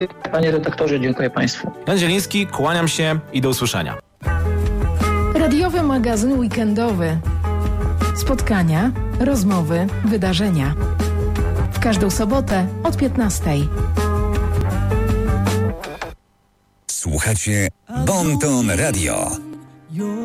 Panie redaktorze, dziękuję Państwu. Jan Zieliński, kłaniam się i do usłyszenia. Radiowy magazyn weekendowy. Spotkania, rozmowy, wydarzenia. W każdą sobotę od 15:00. Słuchacie Bon Ton Radio.